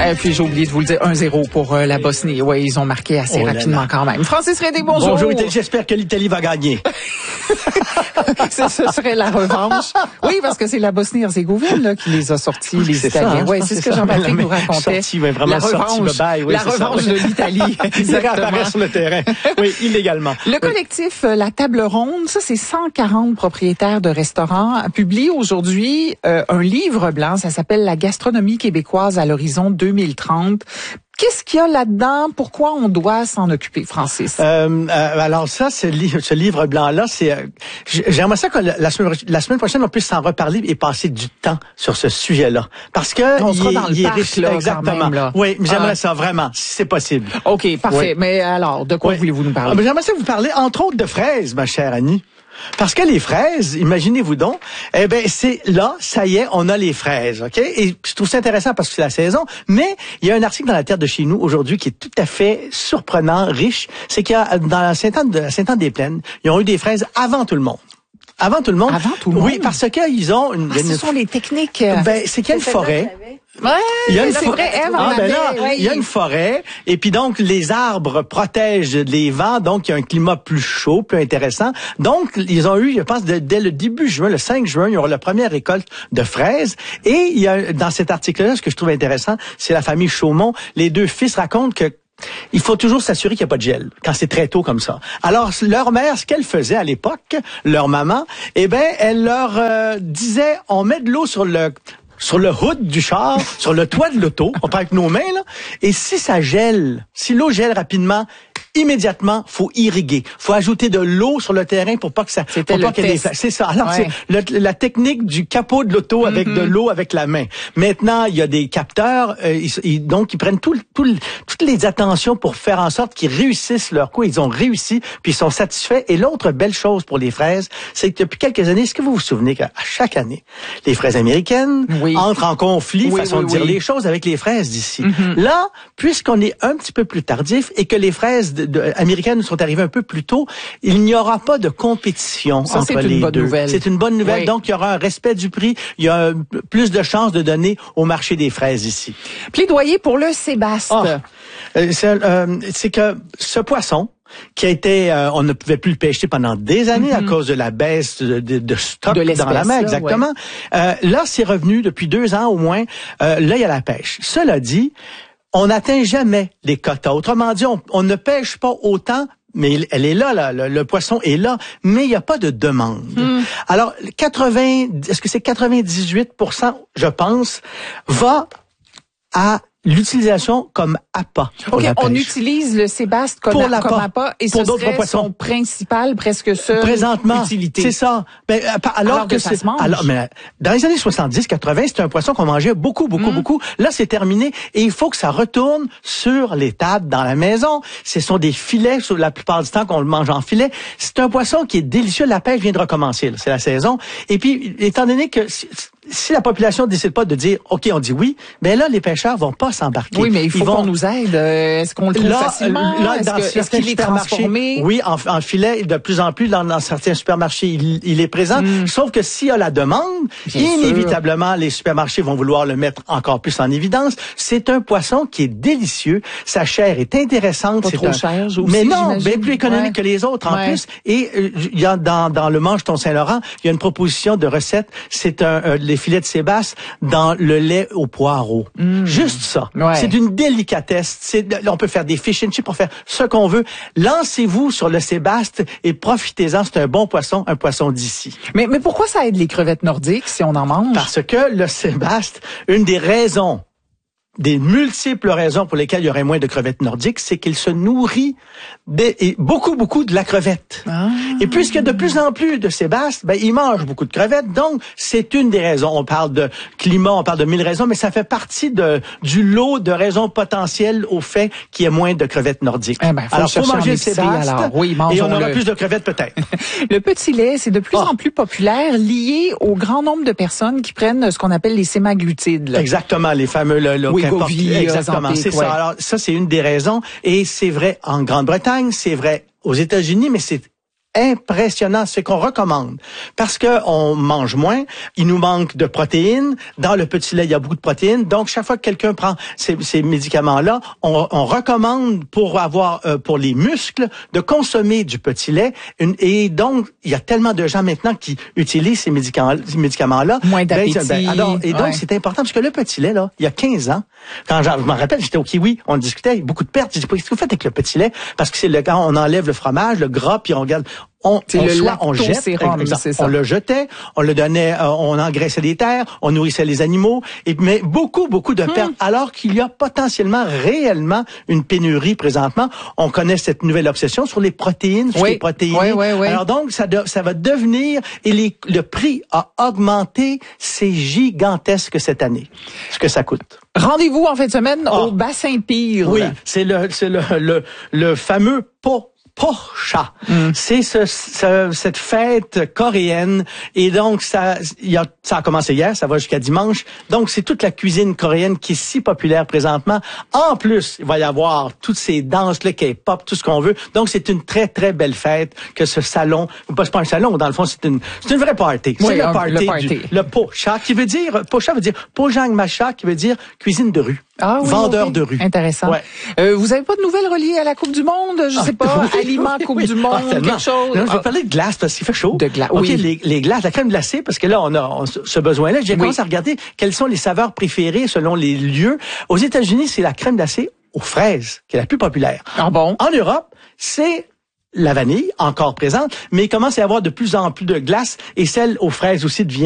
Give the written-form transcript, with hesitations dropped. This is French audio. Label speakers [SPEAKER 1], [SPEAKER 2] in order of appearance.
[SPEAKER 1] Puis j'ai oublié de vous le dire, 1-0 pour la Bosnie. Oui, ils ont marqué assez rapidement quand même. Francis Redé, bonjour.
[SPEAKER 2] Bonjour, j'espère que l'Italie va gagner.
[SPEAKER 1] Ce serait la revanche. Oui, parce que c'est la Bosnie-Herzégovine là, qui les a sortis, les Italiens. Oui, c'est ce que Jean-Patrick nous racontait.
[SPEAKER 2] La
[SPEAKER 1] revanche de l'Italie.
[SPEAKER 2] Exactement. Sur le terrain. Oui, illégalement.
[SPEAKER 1] Le collectif La Table Ronde, ça c'est 140 propriétaires de restaurants, publie aujourd'hui un livre blanc. Ça s'appelle La gastronomie québécoise à l'horizon 2030. Qu'est-ce qu'il y a là-dedans? Pourquoi on doit s'en occuper, Francis?
[SPEAKER 2] Alors ça, ce livre blanc-là, j'aimerais ça que la semaine prochaine, on puisse s'en reparler et passer du temps sur ce sujet-là. Parce que
[SPEAKER 1] on sera dans le parc, là,
[SPEAKER 2] exactement.
[SPEAKER 1] Quand même, là.
[SPEAKER 2] Oui, j'aimerais ça vraiment, si c'est possible.
[SPEAKER 1] OK, parfait.
[SPEAKER 2] Oui.
[SPEAKER 1] Mais alors, de quoi voulez-vous nous parler?
[SPEAKER 2] J'aimerais ça vous parler, entre autres, de fraises, ma chère Annie. Parce que les fraises, imaginez-vous donc, c'est là, ça y est, on a les fraises, OK? Et je trouve ça intéressant parce que c'est la saison, mais il y a un article dans la Terre de chez nous aujourd'hui qui est tout à fait surprenant, riche. C'est qu'il y a, dans la Sainte-Anne-des-Plaines, ils ont eu des fraises avant tout le monde. Avant tout le monde?
[SPEAKER 1] Avant tout le monde?
[SPEAKER 2] Oui, parce qu'ils ont
[SPEAKER 1] ce sont les techniques.
[SPEAKER 2] C'est qu'il y a une forêt.
[SPEAKER 1] Ouais, c'est vrai,
[SPEAKER 2] il y a une forêt, et puis donc les arbres protègent les vents, donc il y a un climat plus chaud, plus intéressant. Donc ils ont eu, je pense, dès le début juin, le 5 juin, il y aura la première récolte de fraises. Et il y a dans cet article-là, ce que je trouve intéressant, c'est la famille Chaumont. Les deux fils racontent que il faut toujours s'assurer qu'il n'y a pas de gel quand c'est très tôt comme ça. Alors, leur mère, ce qu'elle faisait à l'époque, leur maman, elle leur disait, on met de l'eau sur le hood du char, sur le toit de l'auto, on parle avec nos mains, là, et si ça gèle, si l'eau gèle rapidement, immédiatement, faut irriguer. Faut ajouter de l'eau sur le terrain pour pas que ça,
[SPEAKER 1] c'est
[SPEAKER 2] ça. Alors, c'est la technique du capot de l'auto avec de l'eau avec la main. Maintenant, il y a des capteurs, donc ils prennent toutes les attentions pour faire en sorte qu'ils réussissent leur coup. Ils ont réussi, puis ils sont satisfaits. Et l'autre belle chose pour les fraises, c'est que depuis quelques années, est-ce que vous vous souvenez qu'à chaque année, les fraises américaines entrent en conflit, façon de dire les choses, avec les fraises d'ici. Là, puisqu'on est un petit peu plus tardif et que les fraises américaines sont arrivées un peu plus tôt, il n'y aura pas de compétition entre les deux. C'est une bonne nouvelle. Donc, il y aura un respect du prix. Il y a plus de chances de donner au marché des fraises ici.
[SPEAKER 1] Plaidoyer pour le sébaste.
[SPEAKER 2] C'est que ce poisson, qui a été, on ne pouvait plus le pêcher pendant des années à cause de la baisse de stock dans la mer, exactement. Là, c'est revenu depuis 2 ans au moins. Là, il y a la pêche. Cela dit, on n'atteint jamais les quotas. Autrement dit, on ne pêche pas autant, mais elle est là, le poisson est là, mais il n'y a pas de demande. Alors, est-ce que c'est 98%, je pense, va à l'utilisation comme appât.
[SPEAKER 1] OK, on utilise le sébaste comme appât et ce serait son principal, presque seule utilité.
[SPEAKER 2] C'est ça. Alors que ça se mange. Mais dans les années 70-80, c'était un poisson qu'on mangeait beaucoup. Là, c'est terminé et il faut que ça retourne sur les tables dans la maison. Ce sont des filets, la plupart du temps qu'on le mange en filet. C'est un poisson qui est délicieux. La pêche vient de recommencer. C'est la saison. Et puis, étant donné que si la population décide pas de dire, OK, on dit oui, là, les pêcheurs vont pas s'embarquer.
[SPEAKER 1] Oui, mais il faut qu'on nous aide. Est-ce qu'on le trouve facilement?
[SPEAKER 2] Est-ce qu'il est transformé? Oui, en filet, de plus en plus, dans certains supermarchés, il est présent. Sauf que s'il y a la demande, inévitablement, les supermarchés vont vouloir le mettre encore plus en évidence. C'est un poisson qui est délicieux. Sa chair est intéressante.
[SPEAKER 1] Pas trop cher, aussi,
[SPEAKER 2] mais non, bien plus économique que les autres, en plus. Et il y a dans le Mange-Ton Saint-Laurent, il y a une proposition de recette. C'est les filets de sébaste dans le lait au poireau. Juste ça. C'est d'une délicatesse. On peut faire des fish and chips, on peut faire ce qu'on veut. Lancez-vous sur le sébaste et profitez-en. C'est un bon poisson, un poisson d'ici.
[SPEAKER 1] Mais pourquoi ça aide les crevettes nordiques si on en mange?
[SPEAKER 2] Parce que le sébaste, une des multiples raisons pour lesquelles il y aurait moins de crevettes nordiques, c'est qu'il se nourrit beaucoup de la crevette. Et puisque de plus en plus de sébaste, il mange beaucoup de crevettes, donc c'est une des raisons. On parle de climat, on parle de 1000 raisons, mais ça fait partie du lot de raisons potentielles au fait qu'il y ait moins de crevettes nordiques. Alors, faut manger le sébaste, et on aura plus de crevettes peut-être.
[SPEAKER 1] Le petit lait, c'est de plus en plus populaire, lié au grand nombre de personnes qui prennent ce qu'on appelle les sémaglutides. Là.
[SPEAKER 2] Exactement, les fameux exactement, c'est ça. Alors ça, c'est une des raisons, et c'est vrai en Grande-Bretagne, c'est vrai aux États-Unis, mais c'est impressionnant, c'est qu'on recommande. Parce que on mange moins, il nous manque de protéines. Dans le petit lait, il y a beaucoup de protéines. Donc, chaque fois que quelqu'un prend ces médicaments-là, on recommande pour les muscles de consommer du petit lait. Et donc, il y a tellement de gens maintenant qui utilisent ces médicaments-là.
[SPEAKER 1] Moins d'appétit.
[SPEAKER 2] Donc, c'est important parce que le petit lait, là, il y a 15 ans, quand je me rappelle, j'étais au Kiwi, on discutait, beaucoup de pertes. Je dis, qu'est-ce que vous faites avec le petit lait? Parce que c'est quand on enlève le fromage, le gras, puis on regarde, on jette, on le jetait, on le donnait, on engraissait des terres, on nourrissait les animaux, mais beaucoup de pertes, alors qu'il y a potentiellement, réellement, une pénurie présentement. On connaît cette nouvelle obsession sur les protéines, sur les protéines.
[SPEAKER 1] Oui.
[SPEAKER 2] Alors donc, ça va devenir, et le prix a augmenté, c'est gigantesque cette année, ce que ça coûte.
[SPEAKER 1] Rendez-vous en fin de semaine au Bassin Pire.
[SPEAKER 2] Oui, c'est le fameux Pocha. C'est cette fête coréenne, et donc ça a commencé hier, ça va jusqu'à dimanche. Donc c'est toute la cuisine coréenne qui est si populaire présentement. En plus, il va y avoir toutes ces danses, le K-pop, tout ce qu'on veut. Donc c'est une très très belle fête que ce salon, c'est pas un salon, dans le fond c'est une vraie party.
[SPEAKER 1] Oui,
[SPEAKER 2] c'est le party. Le Pocha qui veut dire Pojang Macha qui veut dire cuisine de rue.
[SPEAKER 1] Ah oui,
[SPEAKER 2] vendeur de rue.
[SPEAKER 1] Intéressant. Ouais. Vous avez pas de nouvelles reliées à la Coupe du Monde? Je sais pas, aliments Coupe du Monde, quelque chose?
[SPEAKER 2] Non, je vais parler de glace parce qu'il fait chaud.
[SPEAKER 1] De glace,
[SPEAKER 2] OK, les glaces, la crème glacée, parce que là, on a ce besoin-là. J'ai commencé à regarder quelles sont les saveurs préférées selon les lieux. Aux États-Unis, c'est la crème glacée aux fraises qui est la plus populaire.
[SPEAKER 1] Ah bon?
[SPEAKER 2] En Europe, c'est la vanille, encore présente, mais il commence à y avoir de plus en plus de glace, et celle aux fraises aussi devient